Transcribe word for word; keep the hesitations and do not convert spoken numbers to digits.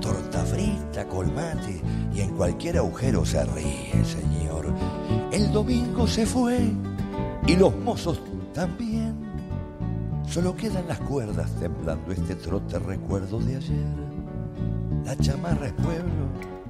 torta frita, colmate y en cualquier agujero se ríe, señor. El domingo se fue y los mozos también. Solo quedan las cuerdas temblando este trote recuerdo de ayer. La chamarra es pueblo